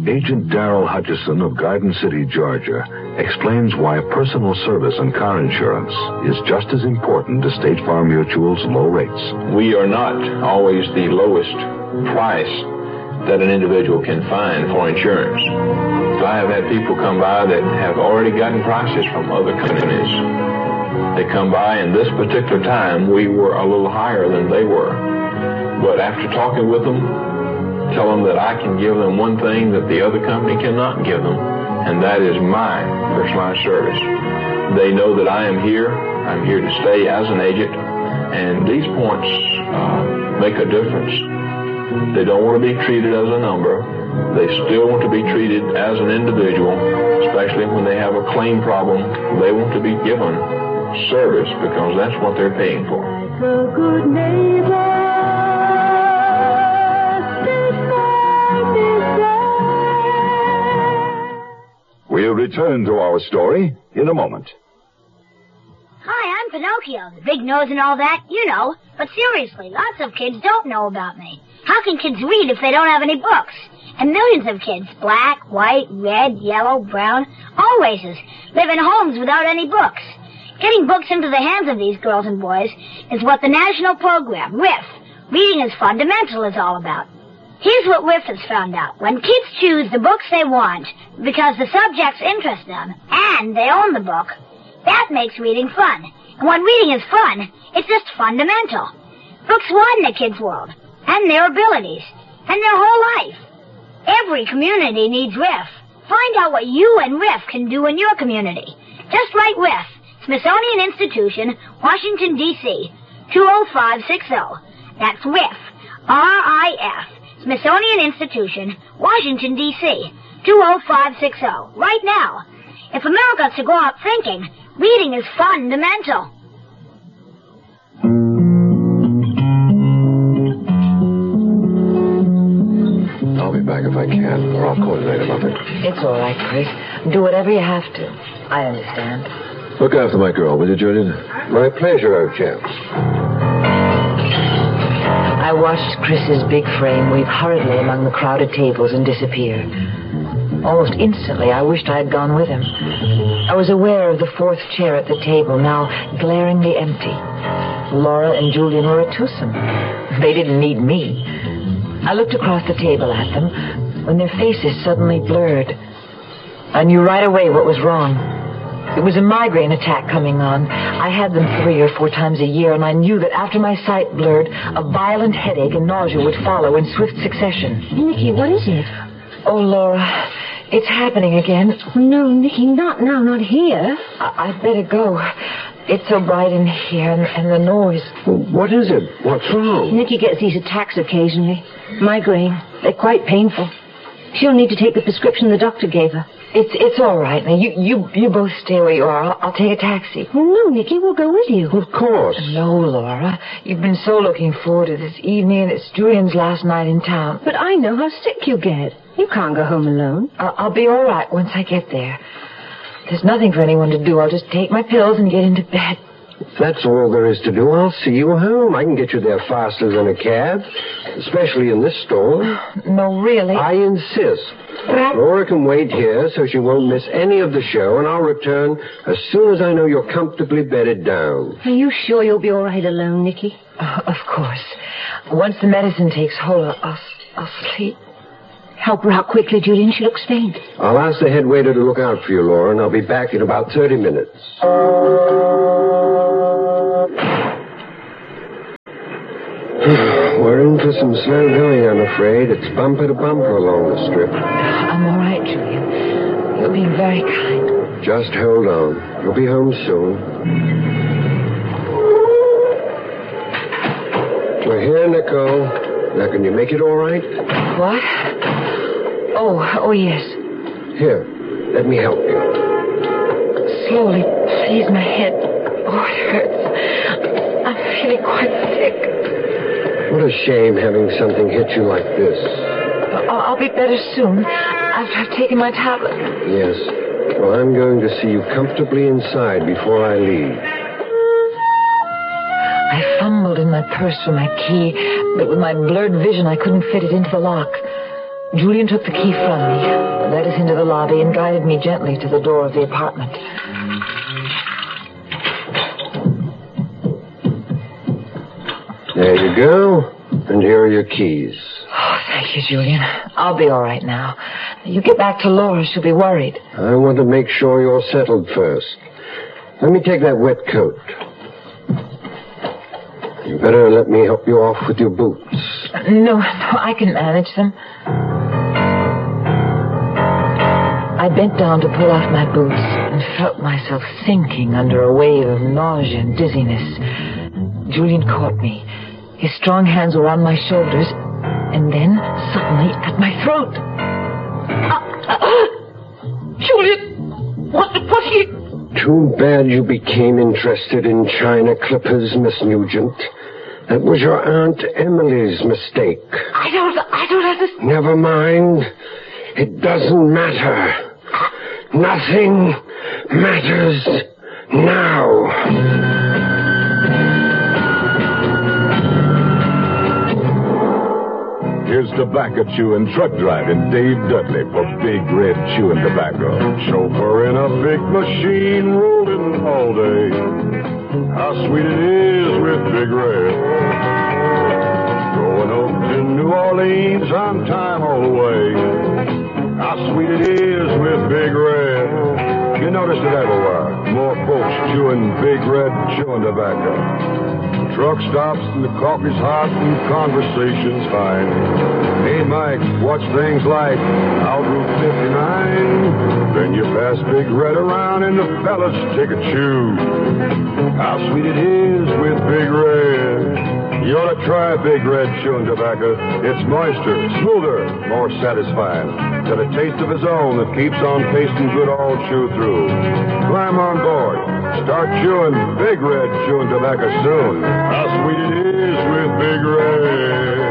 Agent Darrell Hutchison of Garden City, Georgia, explains why personal service and car insurance is just as important as State Farm Mutual's low rates. We are not always the lowest price that an individual can find for insurance. So I have had people come by that have already gotten prices from other companies. They come by, and this particular time we were a little higher than they were. But after talking with them, tell them that I can give them one thing that the other company cannot give them, and that is my personalized service. They know that I am here. I'm here to stay as an agent, and these points make a difference. They don't want to be treated as a number. They still want to be treated as an individual, especially when they have a claim problem. They want to be given service because that's what they're paying for. Like a good neighbor. We'll return to our story in a moment. Hi, I'm Pinocchio, the big nose and all that, you know. But seriously, lots of kids don't know about me. How can kids read if they don't have any books? And millions of kids, black, white, red, yellow, brown, all races, live in homes without any books. Getting books into the hands of these girls and boys is what the national program, RIF, Reading is Fundamental, is all about. Here's what RIF has found out. When kids choose the books they want because the subjects interest them and they own the book, that makes reading fun. And when reading is fun, it's just fundamental. Books widen the kids' world and their abilities and their whole life. Every community needs RIF. Find out what you and RIF can do in your community. Just write RIF, Smithsonian Institution, Washington, D.C., 20560. That's RIF, R-I-F. Smithsonian Institution, Washington, D.C., 20560, right now. If America's to go out thinking, reading is fundamental. I'll be back if I can, or I'll call you later, Mother. It's all right, Chris. Do whatever you have to. I understand. Look after my girl, will you, Julian? My pleasure, old chap. I watched Chris's big frame weave hurriedly among the crowded tables and disappear. Almost instantly, I wished I had gone with him. I was aware of the fourth chair at the table, now glaringly empty. Laura and Julian were a twosome. They didn't need me. I looked across the table at them when their faces suddenly blurred. I knew right away what was wrong. It was a migraine attack coming on. I had them 3 or 4 times a year, and I knew that after my sight blurred, a violent headache and nausea would follow in swift succession. Nicky, what is it? Oh, Laura, it's happening again. No, Nicky, not now, not here. I'd better go. It's so bright in here, and the noise. Well, what is it? What's wrong? Nicky gets these attacks occasionally. Migraine. They're quite painful. She'll need to take the prescription the doctor gave her. It's all right. Now, you both stay where you are. I'll take a taxi. Oh, no, Nicky, we'll go with you. Of course. No, Laura. You've been so looking forward to this evening, and it's Julian's last night in town. But I know how sick you get. You can't go home alone. I'll be all right once I get there. There's nothing for anyone to do. I'll just take my pills and get into bed. If that's all there is to do, I'll see you home. I can get you there faster than a cab, especially in this storm. No, really. I insist. Laura can wait here so she won't miss any of the show, and I'll return as soon as I know you're comfortably bedded down. Are you sure you'll be all right alone, Nicky? Of course. Once the medicine takes hold, I'll sleep. Help her out quickly, Julian. She looks faint. I'll ask the head waiter to look out for you, Laura, and I'll be back in about 30 minutes. We're in for some slow going, I'm afraid. It's bumper to bumper along the strip. I'm all right, Julian. You're being very kind. Just hold on. You'll be home soon. We're here, Nicole. Now, can you make it all right? What? Oh, yes. Here, let me help you. Slowly, please, my head. Oh, it hurts. I'm feeling quite sick. What a shame having something hit you like this. I'll be better soon, after I've taken my tablet. Yes. Well, I'm going to see you comfortably inside before I leave. I fumbled in my purse for my key, but with my blurred vision, I couldn't fit it into the lock. Julian took the key from me, led us into the lobby, and guided me gently to the door of the apartment. There you go. And here are your keys. Oh, thank you, Julian. I'll be all right now. You get back to Laura. She'll be worried. I want to make sure you're settled first. Let me take that wet coat. You better let me help you off with your boots. No, I can manage them. I bent down to pull off my boots and felt myself sinking under a wave of nausea and dizziness. Julian caught me. His strong hands were on my shoulders, and then, suddenly, at my throat. Julian! What are you... Too bad you became interested in China clippers, Miss Nugent. That was your Aunt Emily's mistake. I don't understand. Never mind. It doesn't matter. Nothing matters now. Here's tobacco chewing, truck driving Dave Dudley for Big Red Chewing Tobacco. Chauffeur in a big machine rolling all day. How sweet it is with Big Red. Going up to New Orleans on time all the way. How sweet it is with Big Red. You noticed it everywhere. More folks chewing Big Red Chewing Tobacco. Truck stops and the coffee's hot and conversation's fine. Hey, Mike, watch things like out Route 59. Then you pass Big Red around and the fellas take a chew. How sweet it is with Big Red. You ought to try Big Red Chewing Tobacco. It's moister, smoother, more satisfying. Got a taste of its own that keeps on tasting good all chew through. Climb on board. Start chewing Big Red Chewing Tobacco soon. How sweet it is with Big Red.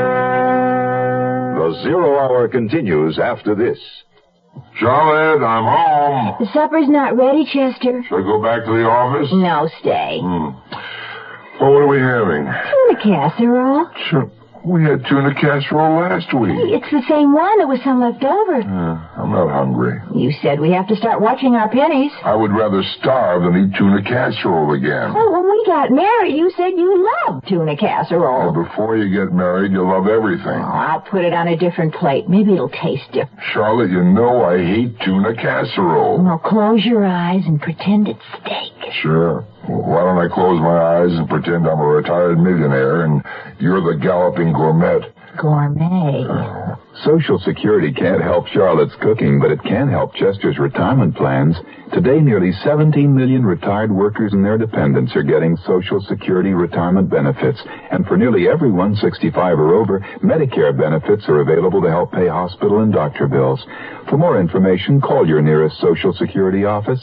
The 0 Hour continues after this. Charlotte, I'm home. The supper's not ready, Chester. Should I go back to the office? No, stay. Well, what are we having? Tuna casserole. Sure. We had tuna casserole last week. It's the same one. There was some left over. I'm not hungry. You said we have to start watching our pennies. I would rather starve than eat tuna casserole again. Oh, when we got married, you said you loved tuna casserole. Well, before you get married, you love everything. Oh, I'll put it on a different plate. Maybe it'll taste different. Charlotte, you know I hate tuna casserole. Well, close your eyes and pretend it's steak. Sure. Well, why don't I close my eyes and pretend I'm a retired millionaire and you're the galloping gourmet? Gourmet. Social Security can't help Charlotte's cooking, but it can help Chester's retirement plans. Today, nearly 17 million retired workers and their dependents are getting Social Security retirement benefits. And for nearly everyone 65 or over, Medicare benefits are available to help pay hospital and doctor bills. For more information, call your nearest Social Security office.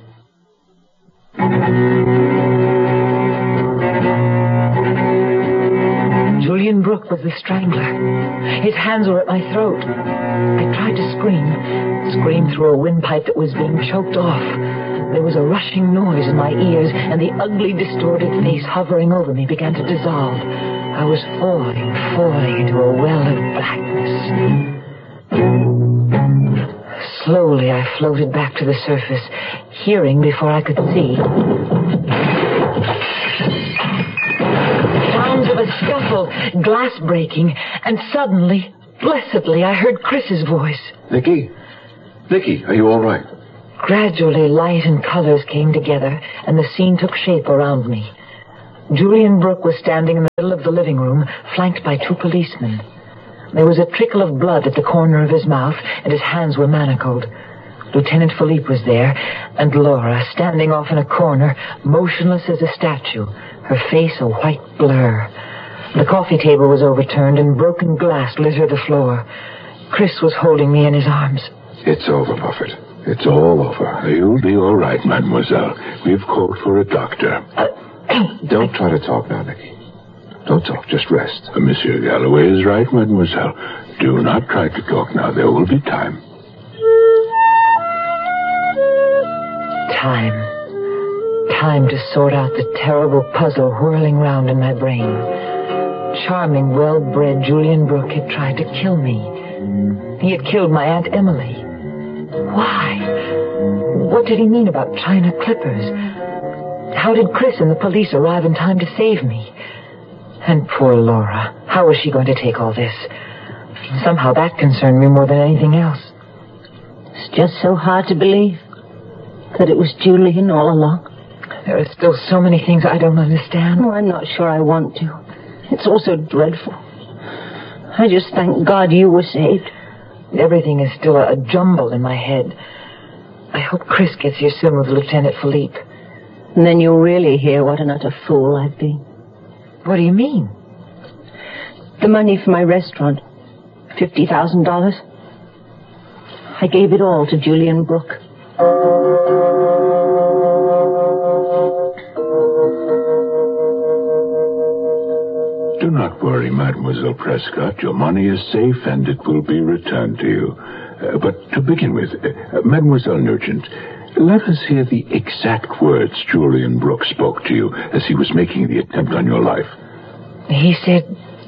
Julian Brooke was the strangler. His hands were at my throat. I tried to scream through a windpipe that was being choked off. There was a rushing noise in my ears, and the ugly, distorted face hovering over me began to dissolve. I was falling into a well of blackness. Slowly, I floated back to the surface, hearing before I could see. Sounds of a scuffle, glass breaking, and suddenly, blessedly, I heard Chris's voice. Nicky, are you all right? Gradually, light and colors came together, and the scene took shape around me. Julian Brooke was standing in the middle of the living room, flanked by 2 policemen. There was a trickle of blood at the corner of his mouth, and his hands were manacled. Lieutenant Philippe was there, and Laura, standing off in a corner, motionless as a statue, her face a white blur. The coffee table was overturned, and broken glass littered the floor. Chris was holding me in his arms. It's over, Buffett. It's all over. You'll be all right, mademoiselle. We've called for a doctor. Don't try to talk now, Nicky. Don't talk, just rest. Monsieur Galloway is right, mademoiselle. Do not try to talk now. There will be time. Time to sort out the terrible puzzle whirling round in my brain. Charming, well-bred Julian Brooke had tried to kill me. He had killed my Aunt Emily. Why? What did he mean about China clippers? How did Chris and the police arrive in time to save me? And poor Laura, how was she going to take all this? Somehow that concerned me more than anything else. It's just so hard to believe that it was Julian all along. There are still so many things I don't understand. Oh, I'm not sure I want to. It's all so dreadful. I just thank God you were saved. Everything is still a jumble in my head. I hope Chris gets here soon with Lieutenant Philippe. And then you'll really hear what an utter fool I've been. What do you mean? The money for my restaurant, $50,000. I gave it all to Julian Brooke. Do not worry, Mademoiselle Prescott. Your money is safe and it will be returned to you. But to begin with, Mademoiselle Nugent, let us hear the exact words Julian Brooke spoke to you as he was making the attempt on your life. He said,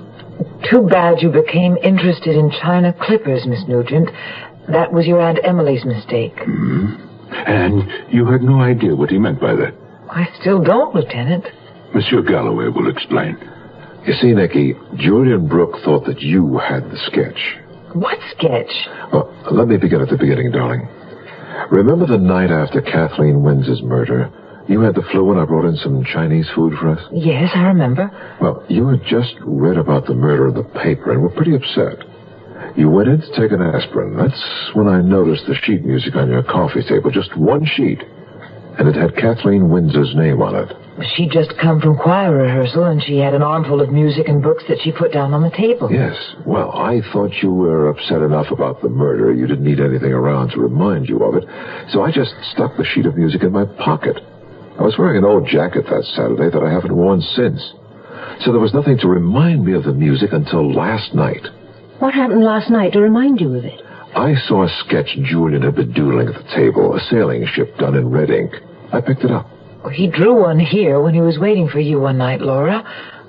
"Too bad you became interested in China clippers, Miss Nugent. That was your Aunt Emily's mistake." Mm-hmm. And you had no idea what he meant by that? I still don't, Lieutenant. Monsieur Galloway will explain. You see, Nicky, Julian Brooke thought that you had the sketch. What sketch? Well, let me begin at the beginning, darling. Remember the night after Kathleen Winds's murder? You had the flu and I brought in some Chinese food for us? Yes, I remember. Well, you had just read about the murder in the paper and were pretty upset. You went in to take an aspirin. That's when I noticed the sheet music on your coffee table. Just one sheet. And it had Kathleen Winds's name on it. She'd just come from choir rehearsal, and she had an armful of music and books that she put down on the table. Yes. Well, I thought you were upset enough about the murder you didn't need anything around to remind you of it, so I just stuck the sheet of music in my pocket. I was wearing an old jacket that Saturday that I haven't worn since. So there was nothing to remind me of the music until last night. What happened last night to remind you of it? I saw a sketch Julian had been doodling at the table, a sailing ship done in red ink. I picked it up. He drew one here when he was waiting for you one night, Laura.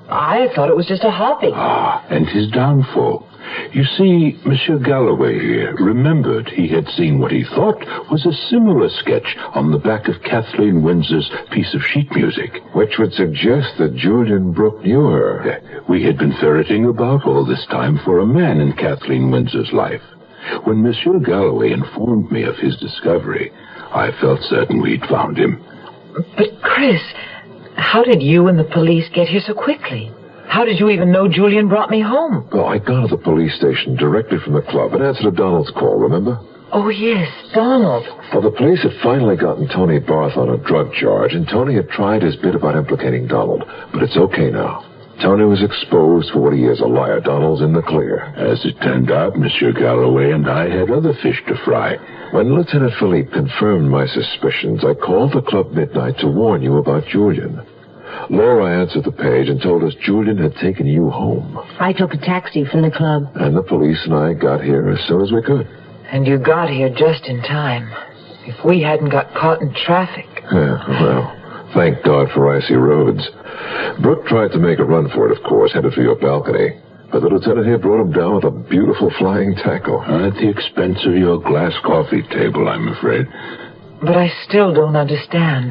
I thought it was just a hobby. Ah, and his downfall. You see, Monsieur Galloway here remembered he had seen what he thought was a similar sketch on the back of Kathleen Windsor's piece of sheet music. Which would suggest that Julian Brooke knew her. We had been ferreting about all this time for a man in Kathleen Windsor's life. When Monsieur Galloway informed me of his discovery, I felt certain we'd found him. But, Chris, how did you and the police get here so quickly? How did you even know Julian brought me home? Well, I'd gone to the police station directly from the club and answered Donald's call, remember? Oh, yes, Donald. Well, the police had finally gotten Tony Barth on a drug charge, and Tony had tried his bit about implicating Donald. But it's okay now. Tony was exposed for what he is, a liar. Donald's in the clear. As it turned out, Monsieur Galloway and I had other fish to fry. When Lieutenant Philippe confirmed my suspicions, I called the club midnight to warn you about Julian. Laura answered the page and told us Julian had taken you home. I took a taxi from the club. And the police and I got here as soon as we could. And you got here just in time. If we hadn't got caught in traffic. Yeah, well, thank God for icy roads. Brooke tried to make a run for it, of course, headed for your balcony. But the lieutenant here brought him down with a beautiful flying tackle. At the expense of your glass coffee table, I'm afraid. But I still don't understand.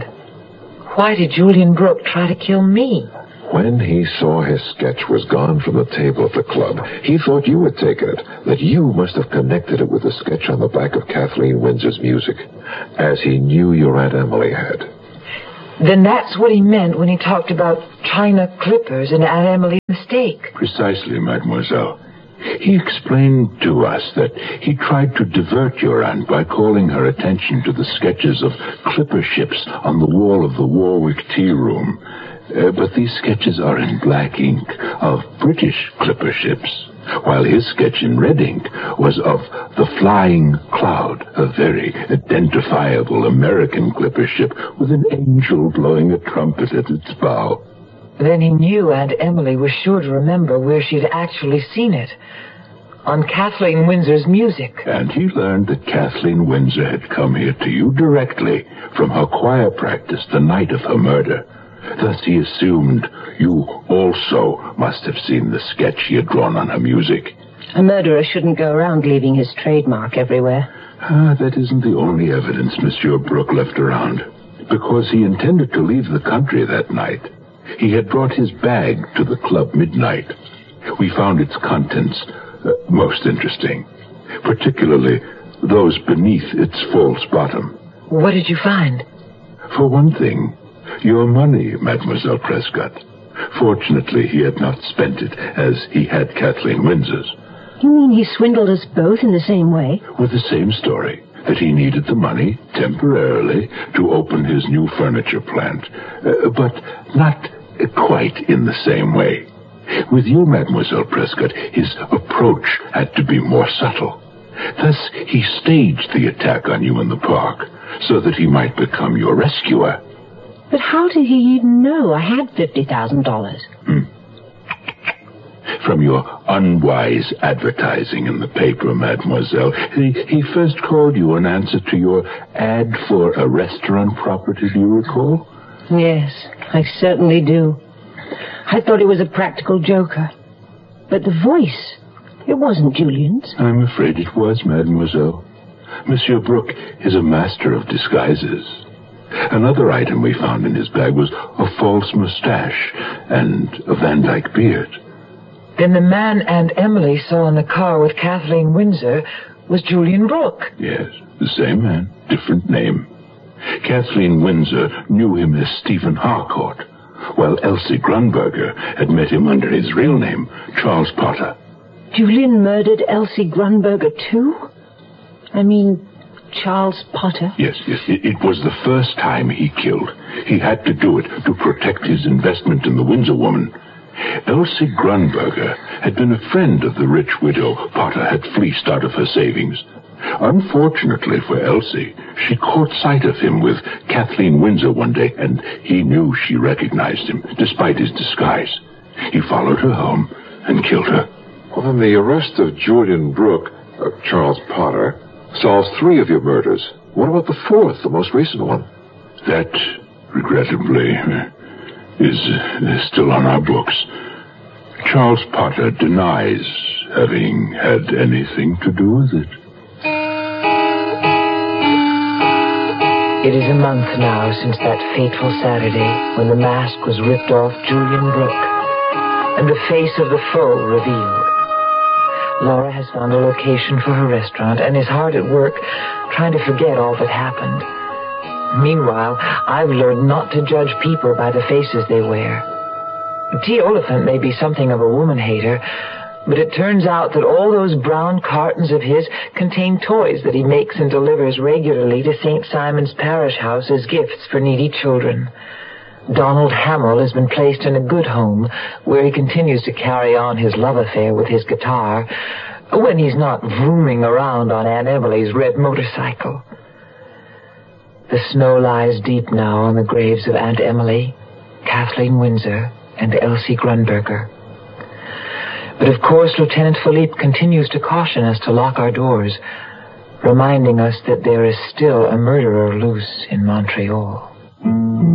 Why did Julian Brooke try to kill me? When he saw his sketch was gone from the table at the club, he thought you had taken it, that you must have connected it with the sketch on the back of Kathleen Windsor's music, as he knew your Aunt Emily had. Then that's what he meant when he talked about China clippers and Aunt Emily's mistake. Precisely, mademoiselle. He explained to us that he tried to divert your aunt by calling her attention to the sketches of clipper ships on the wall of the Warwick Tea Room. But these sketches are in black ink of British clipper ships, while his sketch in red ink was of the Flying Cloud, a very identifiable American clipper ship with an angel blowing a trumpet at its bow. Then he knew Aunt Emily was sure to remember where she'd actually seen it. On Kathleen Windsor's music. And he learned that Kathleen Windsor had come here to you directly from her choir practice the night of her murder. Thus he assumed you also must have seen the sketch she had drawn on her music. A murderer shouldn't go around leaving his trademark everywhere. That isn't the only evidence Monsieur Brooke left around. Because he intended to leave the country that night, he had brought his bag to the club midnight. We found its contents most interesting, particularly those beneath its false bottom. What did you find? For one thing, your money, Mademoiselle Prescott. Fortunately, he had not spent it, as he had Kathleen Windsor's. You mean he swindled us both in the same way? With the same story, that he needed the money temporarily to open his new furniture plant, but not quite in the same way. With you, Mademoiselle Prescott, his approach had to be more subtle. Thus, he staged the attack on you in the park, so that he might become your rescuer. But how did he even know I had $50,000? From your unwise advertising in the paper, Mademoiselle. He first called you in answer to your ad for a restaurant property, do you recall? Yes, I certainly do. I thought he was a practical joker. But the voice, it wasn't Julian's. I'm afraid it was, Mademoiselle. Monsieur Brooke is a master of disguises. Another item we found in his bag was a false mustache and a Van Dyke beard. Then the man Aunt Emily saw in the car with Kathleen Windsor was Julian Brooke. Yes, the same man, different name. Kathleen Windsor knew him as Stephen Harcourt, while Elsie Grunberger had met him under his real name, Charles Potter. Julian murdered Elsie Grunberger too? I mean, Charles Potter? Yes. It was the first time he killed. He had to do it to protect his investment in the Windsor woman. Elsie Grunberger had been a friend of the rich widow Potter had fleeced out of her savings. Unfortunately for Elsie, she caught sight of him with Kathleen Windsor one day, and he knew she recognized him, despite his disguise. He followed her home and killed her. Well, then the arrest of Julian Brooke, Charles Potter, solves 3 of your murders. What about the 4th, the most recent one? That, regrettably, is still on our books. Charles Potter denies having had anything to do with it. It is a month now since that fateful Saturday when the mask was ripped off Julian Brooke and the face of the foe revealed. Laura has found a location for her restaurant and is hard at work trying to forget all that happened. Meanwhile, I've learned not to judge people by the faces they wear. T. Oliphant may be something of a woman-hater, but it turns out that all those brown cartons of his contain toys that he makes and delivers regularly to St. Simon's Parish House as gifts for needy children. Donald Hamill has been placed in a good home where he continues to carry on his love affair with his guitar when he's not vrooming around on Aunt Emily's red motorcycle. The snow lies deep now on the graves of Aunt Emily, Kathleen Windsor, and Elsie Grunberger. But of course, Lieutenant Philippe continues to caution us to lock our doors, reminding us that there is still a murderer loose in Montreal.